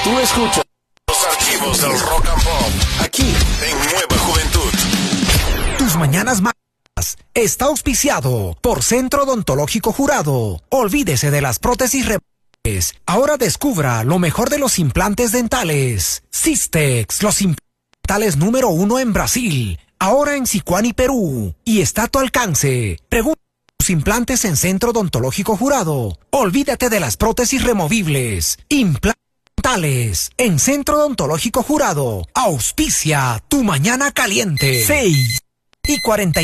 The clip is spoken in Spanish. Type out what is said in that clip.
Tú escuchas los archivos del Rock and Pop aquí en Nueva Juventud. Tus mañanas más está auspiciado por Centro Odontológico Jurado. Olvídese de las prótesis removibles. Ahora descubra lo mejor de los implantes dentales. Systex, los implantes dentales número 1 en Brasil. Ahora en Sicuani, Perú. Y está a tu alcance. Pregunta tus implantes en Centro Odontológico Jurado. Olvídate de las prótesis removibles. Implantes dentales en Centro Odontológico Jurado. Auspicia tu mañana caliente. 6:40.